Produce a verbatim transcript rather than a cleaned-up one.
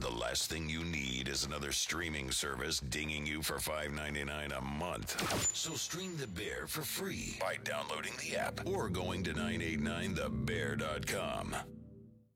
the last thing you need is another streaming service dinging you for five ninety-nine a month. So stream The Bear for free by downloading the app or going to nine eighty-nine the bear dot com.